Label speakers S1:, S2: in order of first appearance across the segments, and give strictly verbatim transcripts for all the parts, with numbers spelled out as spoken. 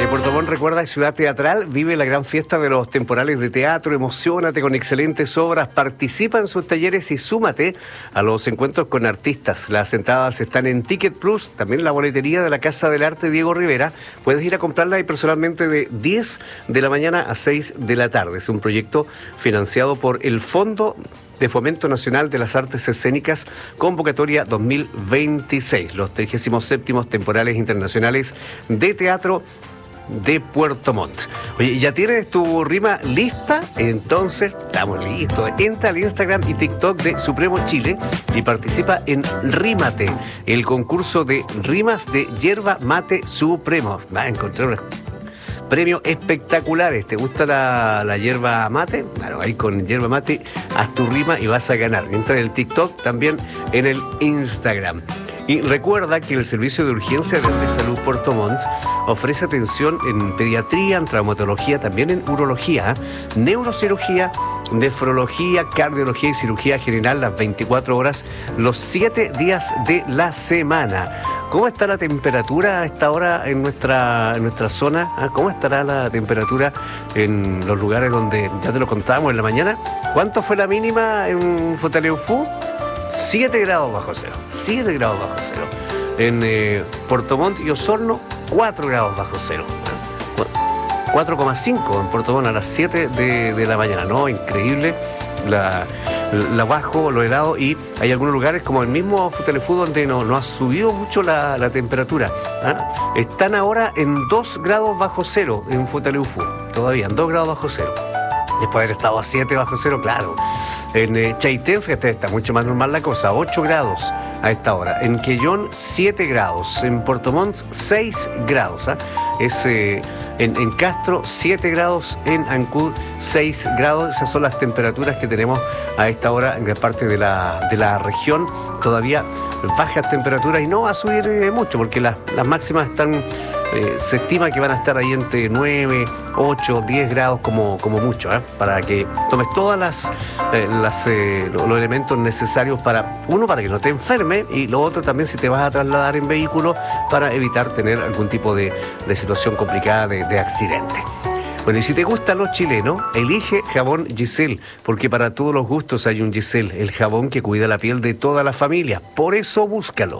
S1: Puerto Montt, recuerda, es ciudad teatral, vive la gran fiesta de los temporales de teatro, emociónate con excelentes obras, participa en sus talleres y súmate a los encuentros con artistas. Las entradas están en Ticket Plus, también en la boletería de la Casa del Arte Diego Rivera. Puedes ir a comprarla ahí personalmente de diez de la mañana a seis de la tarde. Es un proyecto financiado por el Fondo de Fomento Nacional de las Artes Escénicas, convocatoria dos mil veintiséis, los trigésimos séptimos temporales internacionales de teatro de Puerto Montt. Oye, ¿ya tienes tu rima lista? Entonces, estamos listos. Entra al Instagram y TikTok de Supremo Chile y participa en Rímate, el concurso de rimas de Yerba Mate Supremo. Va a encontrar una premios espectaculares. ¿Te gusta la, la yerba mate? Claro, ahí con yerba mate haz tu rima y vas a ganar. Entra en el TikTok, también en el Instagram. Y recuerda que el Servicio de Urgencia de Salud Puerto Montt ofrece atención en pediatría, en traumatología, también en urología, neurocirugía, nefrología, cardiología y cirugía general las veinticuatro horas, los siete días de la semana. ¿Cómo está la temperatura a esta hora en nuestra, en nuestra zona? ¿Cómo estará la temperatura en los lugares donde ya te lo contábamos en la mañana? ¿Cuánto fue la mínima en Futaleufú? siete grados bajo cero. siete grados bajo cero. En eh, Puerto Montt y Osorno, cuatro grados bajo cero. cuatro coma cinco en Puerto Montt a las siete de, de la mañana. ¿No? Increíble la... la bajo, lo helado, y hay algunos lugares como el mismo Futaleufú donde no, no ha subido mucho la, la temperatura. ¿Ah? Están ahora en dos grados bajo cero en Futaleufú, todavía en dos grados bajo cero. Después de haber estado a siete bajo cero, claro. En eh, Chaitén, fíjate, está mucho más normal la cosa, ocho grados a esta hora. En Quellón, siete grados. En Puerto Montt, seis grados. ¿Ah? Es... Eh, En, en Castro, siete grados, en Ancud, seis grados. Esas son las temperaturas que tenemos a esta hora en gran parte de la, de la región. Todavía bajas temperaturas y no va a subir eh, mucho porque las, las máximas están, eh, se estima que van a estar ahí entre nueve, ocho, diez grados como, como mucho, ¿eh? Para que tomes todas las, eh, las eh, los, los elementos necesarios para, uno, para que no te enfermes, y lo otro también si te vas a trasladar en vehículo para evitar tener algún tipo de, de situación complicada de, de accidente. Bueno, y si te gustan los chilenos, elige jabón Giselle, porque para todos los gustos hay un Giselle, el jabón que cuida la piel de toda la familia. Por eso búscalo.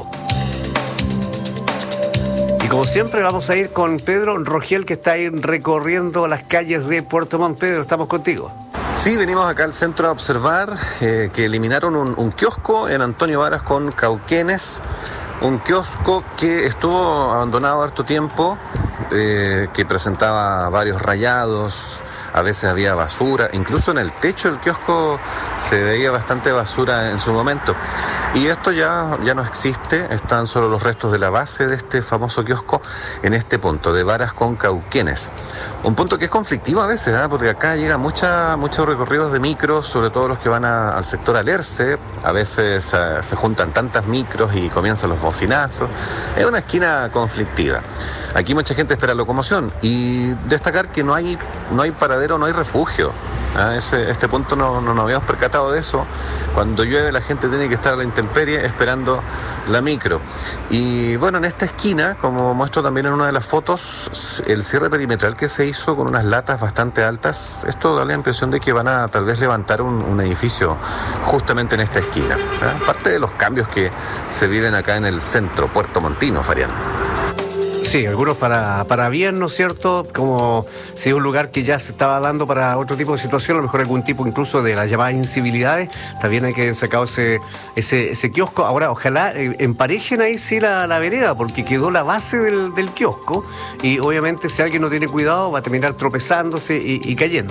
S1: Y como siempre vamos a ir con Pedro Rogel, que está ahí recorriendo las calles de Puerto Montt. Pedro, estamos contigo.
S2: Sí, venimos acá al centro a observar eh, que eliminaron un, un kiosco en Antonio Varas con Cauquenes. Un kiosco que estuvo abandonado harto tiempo, eh, que presentaba varios rayados, a veces había basura, incluso en el techo del kiosco se veía bastante basura en su momento. Y esto ya, ya no existe, están solo los restos de la base de este famoso kiosco en este punto, de Varas con Cauquenes. Un punto que es conflictivo a veces, ¿eh? Porque acá llegan mucha, muchos recorridos de micros, sobre todo los que van a, al sector Alerce. A veces uh, se juntan tantas micros y comienzan los bocinazos. Es una esquina conflictiva. Aquí mucha gente espera locomoción y destacar que no hay, no hay paradero, no hay refugio. A ese, este punto no, no nos habíamos percatado de eso. Cuando llueve la gente tiene que estar a la intemperie esperando la micro. Y bueno, en esta esquina, como muestro también en una de las fotos, el cierre perimetral que se hizo con unas latas bastante altas, esto da la impresión de que van a tal vez levantar un, un edificio justamente en esta esquina, ¿eh? Parte de los cambios que se viven acá en el centro puertomontino, Farián.
S1: Sí, algunos para, para bien, ¿no es cierto? Como si es un lugar que ya se estaba dando para otro tipo de situación, a lo mejor algún tipo incluso de las llamadas incivilidades, también hay que haber sacado ese, ese, ese kiosco. Ahora, ojalá eh, emparejen ahí sí la, la vereda, porque quedó la base del, del kiosco y obviamente si alguien no tiene cuidado va a terminar tropezándose y, y cayendo.